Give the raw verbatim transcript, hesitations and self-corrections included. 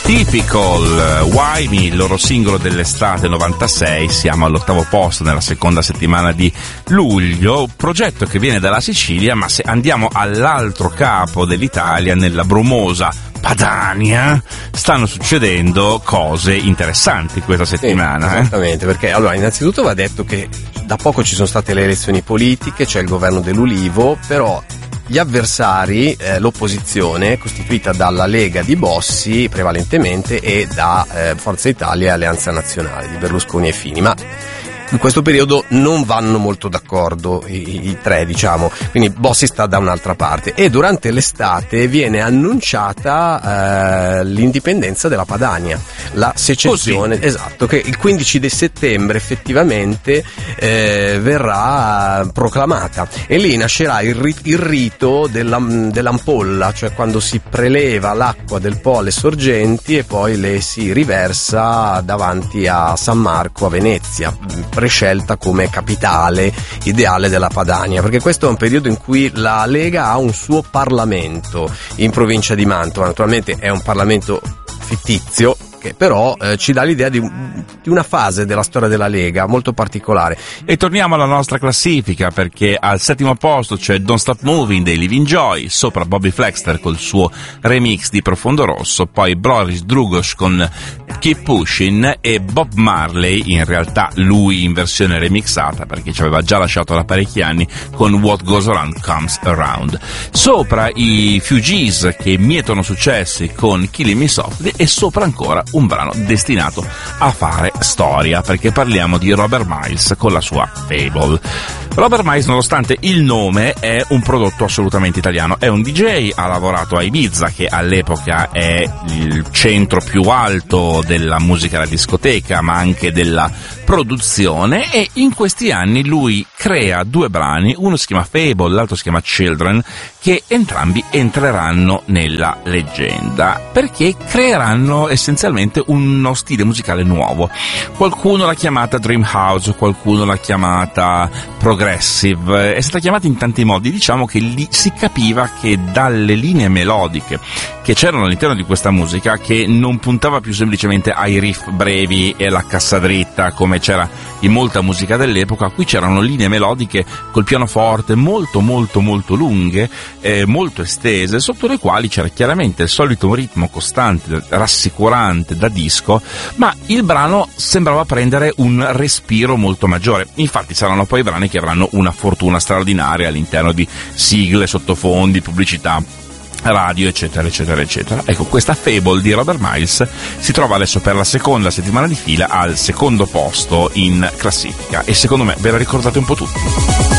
Typical, Why Me, il loro singolo dell'estate novantasei, siamo all'ottavo posto nella seconda settimana di luglio, progetto che viene dalla Sicilia, ma se andiamo all'altro capo dell'Italia, nella brumosa Padania, stanno succedendo cose interessanti questa settimana. Sì, esattamente, eh? Perché allora innanzitutto va detto che da poco ci sono state le elezioni politiche, c'è il governo dell'Ulivo, però gli avversari, eh, l'opposizione costituita dalla Lega di Bossi prevalentemente e da eh, Forza Italia e Alleanza Nazionale di Berlusconi e Fini, ma in questo periodo non vanno molto d'accordo i, i tre, diciamo, quindi Bossi sta da un'altra parte e durante l'estate viene annunciata eh, l'indipendenza della Padania, la secessione. Così. Esatto, che il quindici di settembre effettivamente eh, verrà proclamata e lì nascerà il, rit- il rito della, dell'ampolla, cioè quando si preleva l'acqua del Po alle sorgenti e poi le si riversa davanti a San Marco a Venezia, prescelta come capitale ideale della Padania, perché questo è un periodo in cui la Lega ha un suo Parlamento in provincia di Mantova. Naturalmente è un Parlamento fittizio che però eh, ci dà l'idea di, di una fase della storia della Lega molto particolare. E torniamo alla nostra classifica, perché al settimo posto c'è Don't Stop Moving dei Living Joy, sopra Bobby Flexter col suo remix di Profondo Rosso, poi Boris Drugos con Keep Pushing e Bob Marley, in realtà lui in versione remixata perché ci aveva già lasciato da parecchi anni, con What Goes Around Comes Around. Sopra i Fugees che mietono successi con Killing Me Softly e sopra ancora un brano destinato a fare storia, perché parliamo di Robert Miles con la sua Fable. Robert Miles, nonostante il nome, è un prodotto assolutamente italiano, è un D J, ha lavorato a Ibiza, che all'epoca è il centro più alto della musica da discoteca, ma anche della produzione, e in questi anni lui crea due brani, uno si chiama Fable, l'altro si chiama Children, che entrambi entreranno nella leggenda, perché creeranno essenzialmente uno stile musicale nuovo. Qualcuno l'ha chiamata Dream House, qualcuno l'ha chiamata Progressive, è stata chiamata in tanti modi. Diciamo che lì si capiva che dalle linee melodiche che c'erano all'interno di questa musica, che non puntava più semplicemente ai riff brevi e alla cassa dritta come c'era in molta musica dell'epoca, qui c'erano linee melodiche col pianoforte molto molto molto lunghe, eh, molto estese, sotto le quali c'era chiaramente il solito ritmo costante, rassicurante da disco, ma il brano sembrava prendere un respiro molto maggiore. Infatti saranno poi brani che avranno una fortuna straordinaria all'interno di sigle, sottofondi, pubblicità radio, eccetera eccetera eccetera. Ecco, questa Fable di Robert Miles si trova adesso per la seconda settimana di fila al secondo posto in classifica e secondo me ve la ricordate un po' tutti.